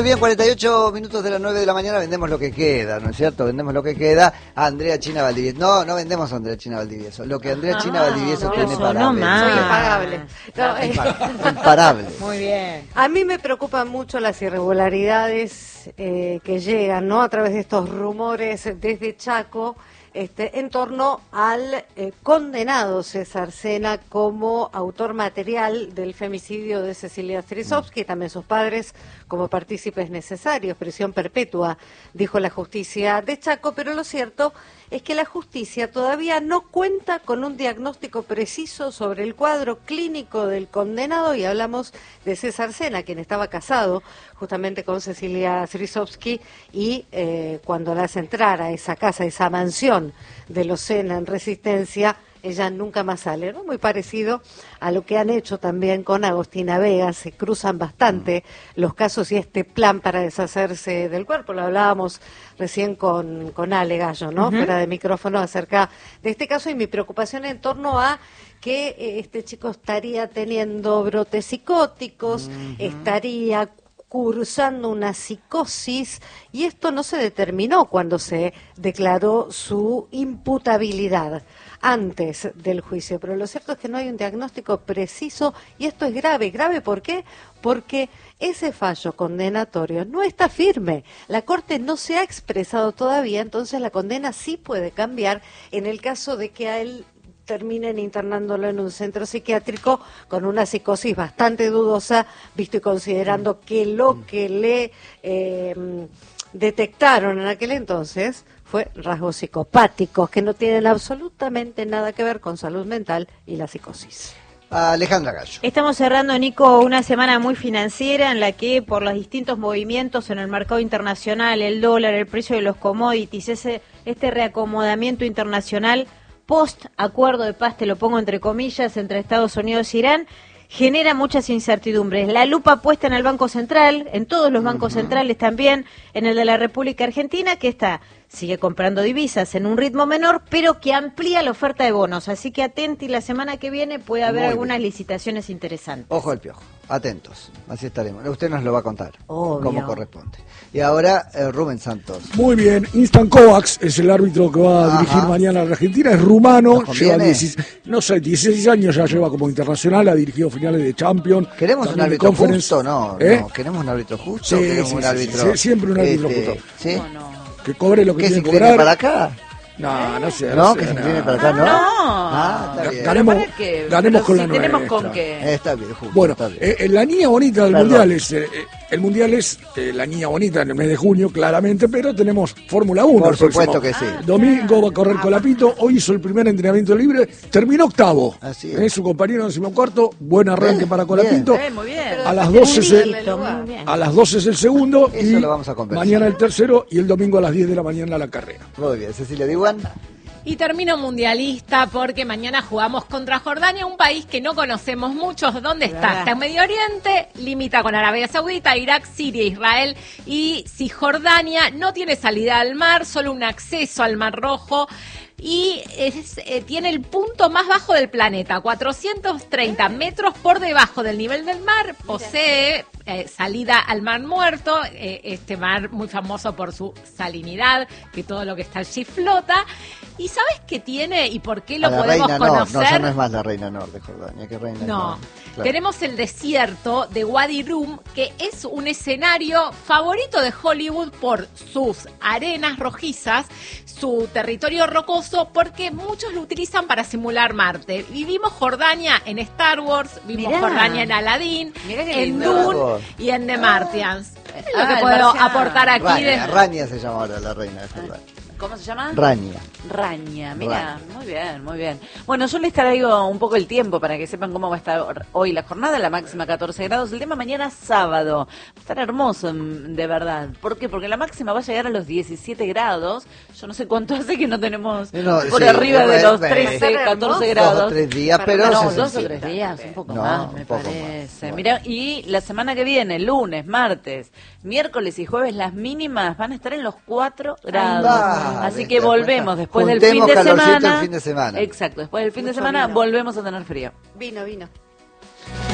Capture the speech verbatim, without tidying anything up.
Bien, cuarenta y ocho minutos de las nueve de la mañana, vendemos lo que queda, ¿no es cierto? Vendemos lo que queda a Andrea China Valdivieso. No, no vendemos a Andrea China Valdivieso. Lo que Andrea ah, China Valdivieso no, tiene para no vender. Soy impagable. No, eh. Imparable. Muy bien. A mí me preocupan mucho las irregularidades eh, que llegan, ¿no? A través de estos rumores desde Chaco. Este, en torno al eh, condenado César Sena como autor material del femicidio de Cecilia Strisovsky, también sus padres como partícipes necesarios, prisión perpetua, dijo la justicia de Chaco, pero lo cierto es que la justicia todavía no cuenta con un diagnóstico preciso sobre el cuadro clínico del condenado, y hablamos de César Sena, quien estaba casado justamente con Cecilia Strisovsky, y eh, cuando la hace entrar a esa casa, a esa mansión de los Sena en Resistencia, ella nunca más sale, ¿no? Muy parecido a lo que han hecho también con Agostina Vega, se cruzan bastante los casos y este plan para deshacerse del cuerpo. Lo hablábamos recién con, con Ale Gallo, ¿no? Uh-huh. Fuera de micrófono, acerca de este caso y mi preocupación en torno a que eh, este chico estaría teniendo brotes psicóticos, uh-huh. estaría cursando una psicosis, y esto no se determinó cuando se declaró su imputabilidad antes del juicio, pero lo cierto es que no hay un diagnóstico preciso, y esto es grave. ¿Grave por qué? Porque ese fallo condenatorio no está firme, la Corte no se ha expresado todavía, entonces la condena sí puede cambiar en el caso de que a él terminen internándolo en un centro psiquiátrico con una psicosis bastante dudosa, visto y considerando que lo que le eh, detectaron en aquel entonces fue rasgos psicopáticos que no tienen absolutamente nada que ver con salud mental y la psicosis. Alejandra Gallo. Estamos cerrando, Nico, una semana muy financiera en la que por los distintos movimientos en el mercado internacional, el dólar, el precio de los commodities, ese este reacomodamiento internacional post acuerdo de paz, te lo pongo entre comillas, entre Estados Unidos e Irán, genera muchas incertidumbres. La lupa puesta en el Banco Central, en todos los bancos uh-huh. centrales también, en el de la República Argentina, que está sigue comprando divisas en un ritmo menor, pero que amplía la oferta de bonos. Así que atenti, la semana que viene puede haber Muy algunas bien. licitaciones interesantes. Ojo al piojo, atentos, así estaremos. Usted nos lo va a contar, Obvio. como corresponde. Y ahora, eh, Rubén Santos. Muy bien, Instant Kovacs es el árbitro que va a Ajá. dirigir mañana a la Argentina, es rumano, lleva dieciséis, no sé, dieciséis años ya lleva como internacional, ha dirigido finales de Champions. ¿Queremos un árbitro justo? No, ¿Eh? no, ¿queremos un árbitro justo? Sí, ¿Queremos sí, un sí, árbitro? sí, siempre un árbitro este, justo. ¿Sí? No, no. Que cobre lo que ¿Qué tiene se que cobrar. para acá? No, no sé. ¿No? no ¿Que sé, se no. viene para acá, no? No. Ah, está bien. Ganemos, que, ganemos con si la tenemos nuestra. con qué. Eh, está bien, justo. Bueno, está bien. eh, la niña bonita del Perdón. Mundial es... Eh, el Mundial es eh, la niña bonita en el mes de junio, claramente, pero tenemos Fórmula uno. Por el próximo supuesto que sí. Domingo va a correr Colapinto, hoy hizo el primer entrenamiento libre, terminó octavo. Así es. Eh, su compañero decimocuarto, buen arranque Eh, para Colapinto. Eh, muy bien. A las doce es el, Muy bien. a las doce es el segundo Eso y lo vamos a conversar. mañana el tercero y el domingo a las diez de la mañana la carrera. Muy bien, Cecilia Diwan. Y termino mundialista porque mañana jugamos contra Jordania, un país que no conocemos muchos. ¿Dónde está? Está en Medio Oriente, limita con Arabia Saudita, Irak, Siria, Israel. Y si Jordania no tiene salida al mar, solo un acceso al Mar Rojo, y es, eh, tiene el punto más bajo del planeta, cuatrocientos treinta metros por debajo del nivel del mar, posee eh, salida al Mar Muerto, eh, este mar muy famoso por su salinidad, que todo lo que está allí flota. ¿Y sabes qué tiene y por qué lo A la podemos reina conocer? Nor. No, ya no es más la reina Nor de Jordania, que reina No, Nor. Claro. Tenemos el desierto de Wadi Rum, que es un escenario favorito de Hollywood por sus arenas rojizas, su territorio rocoso, porque muchos lo utilizan para simular Marte. Vivimos Jordania en Star Wars, vimos Mirá. Jordania en Aladdin, Mirá qué en lindo. Dune y en The Martians. Es lo Ah, que el puedo marciano. aportar aquí. Rania, de... Rania se llama ahora la reina de Jordania. ¿Cómo se llama? Rania. Raña, mira, Raña. muy bien, muy bien. Bueno, yo les traigo un poco el tiempo para que sepan cómo va a estar hoy la jornada, la máxima catorce grados, el tema mañana sábado. Va a estar hermoso, de verdad. ¿Por qué? Porque la máxima va a llegar a los diecisiete grados. Yo no sé cuánto hace que no tenemos No, por sí, arriba de eh, los eh, trece, catorce Dos o grados. tres días, Para- pero no, se dos o siente. tres días, un poco No, más, un me poco parece. más. Mira, y la semana que viene, lunes, martes, miércoles y jueves, las mínimas van a estar en los cuatro grados. Dale, Así te que das volvemos cuenta. después del fin Juntemos de calorcito semana. el fin de semana. Exacto, después del fin de Mucho semana vino. volvemos a tener frío. Vino, vino.